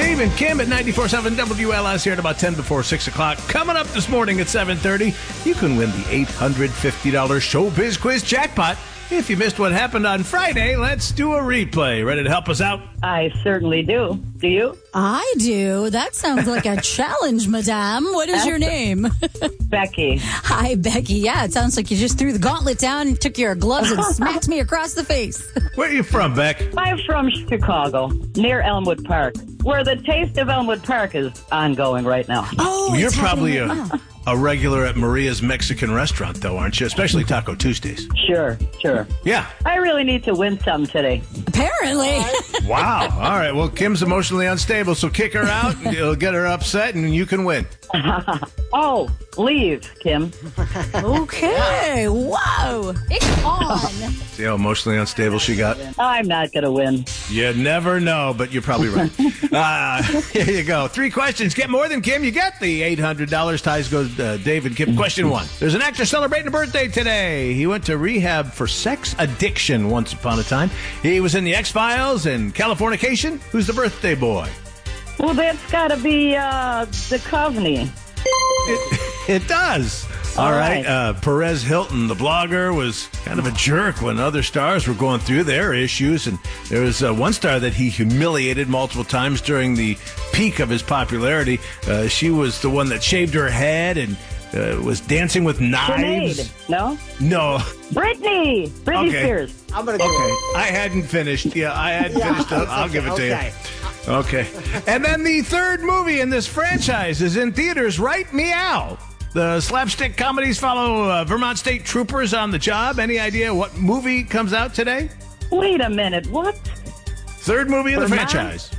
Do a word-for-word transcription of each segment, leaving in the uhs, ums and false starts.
Dave and Kim at ninety-four seven W L S here at about ten before six o'clock. Coming up this morning at seven thirty, you can win the eight hundred fifty dollars Showbiz Quiz jackpot. If you missed what happened on Friday, let's do a replay. Ready to help us out? I certainly do. Do you? I do. That sounds like a challenge, madame. What is your name? Becky. Hi, Becky. Yeah, it sounds like you just threw the gauntlet down, took your gloves and smacked me across the face. Where are you from, Beck? I'm from Chicago, near Elmwood Park, where the Taste of Elmwood Park is ongoing right now. Oh, You're it's probably happening a, right now. a regular at Maria's Mexican restaurant, though, aren't you? Especially Taco Tuesdays. Sure, sure. Yeah. I really need to win some today. Apparently. Wow. All right. Well, Kim's emotionally unstable, so kick her out. And it'll get her upset, and you can win. Oh, leave, Kim. Okay. Whoa. It's on. See how emotionally unstable she got? I'm not going to win. You never know, but you're probably right. uh, here you go. Three questions. Get more than Kim. You get the eight hundred dollars. Ties goes uh, David Kim. Question one. There's an actor celebrating a birthday today. He went to rehab for sex addiction once upon a time. He was in the X-Files and Californication. Who's the birthday boy? Well, that's got to be uh, the Coveney. It, it does. All, All right. right. Uh, Perez Hilton, the blogger, was kind of a jerk when other stars were going through their issues. And there was uh, one star that he humiliated multiple times during the peak of his popularity. Uh, she was the one that shaved her head and uh, was dancing with knives. Sinead. No? No. Britney. Britney Okay. Spears. I'm going to Okay. give it. I hadn't finished. Yeah, I hadn't Yeah, finished. I'll, I'll give it to okay. you. Okay. And then the third movie in this franchise is in theaters right meow. The slapstick comedies follow uh, Vermont State Troopers on the job. Any idea what movie comes out today? Wait a minute. What? Third movie in the Vermont? franchise.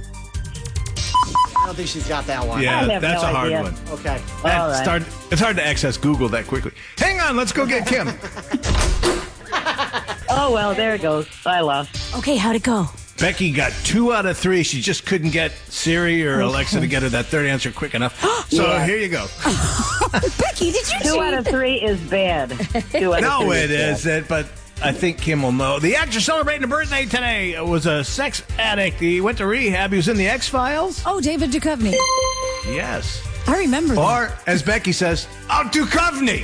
I don't think she's got that one. Yeah, I have that's no a hard idea. one. Okay. That's All right. hard, it's hard to access Google that quickly. Hang on, let's go get Kim. Oh, well, there it goes. I lost. Okay, how'd it go? Becky got two out of three. She just couldn't get Siri or Alexa to get her that third answer quick enough. So Yeah. here you go. Becky, did you Two cheat? out of three is bad. Two out of No, three it is bad. isn't, but I think Kim will know. The actor celebrating a birthday today was a sex addict. He went to rehab. He was in the X-Files. Oh, David Duchovny. Yes. I remember that. Or, as Becky says, oh, Duchovny.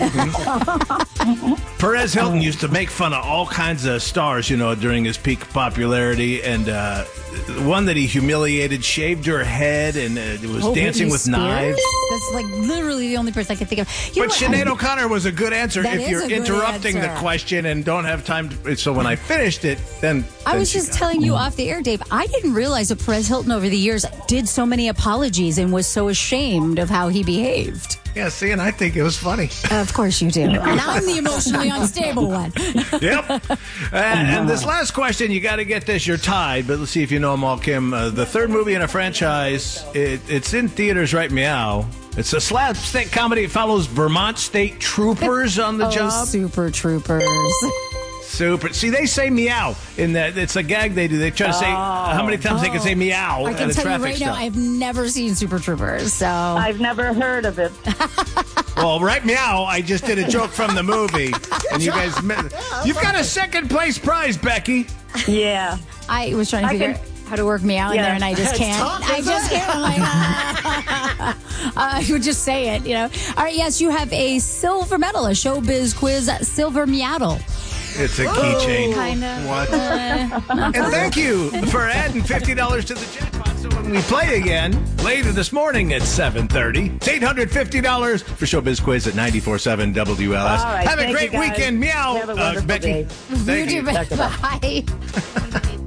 Perez Hilton used to make fun of all kinds of stars, you know, during his peak popularity. And uh, one that he humiliated, shaved her head, and uh, was Oh, dancing Britney with Spears? knives. That's like literally the only person I can think of. You But know, Sinead I- O'Connor was a good answer That if is you're a good interrupting the answer. question and don't have time to. So when I finished it, then. I then was she just got it. telling you off the air, Dave, I didn't realize that Perez Hilton over the years did so many apologies and was so ashamed of how he behaved. Yeah, see, and I think it was funny. Of course you do. And I'm the emotionally unstable one. Yep. Uh, and this last question, you got to get this. You're tied, but let's see if you know them all, Kim. Uh, the third movie in a franchise, it, it's in theaters right meow. It's a slapstick comedy. It follows Vermont State Troopers on the Oh, job. Super Troopers. Super. See, they say meow in that. It's a gag they do. They try to say how many times they can say meow I at can a tell you traffic right stop. now, I've never seen Super Troopers, so... I've never heard of it. Well, right meow, I just did a joke from the movie, and you guys, you've got a second place prize, Becky. Yeah. I was trying to I figure can- out how to work me out in Yeah. there, and I just It's can't. tough, I isn't just it? can't. I'm like, ah. I would just say it, you know. All right, yes, you have a silver medal, a Showbiz Quiz silver meaddle. It's a keychain. Kind of. What? Uh, And thank you for adding fifty dollars to the jackpot. So when we play again later this morning at seven thirty, it's eight hundred fifty dollars for Showbiz Quiz at ninety-four point seven W L S. All right, Have a thank great you, guys. weekend. Meow, Have a uh, wonderful Becky. day. Thank you you. do, bye.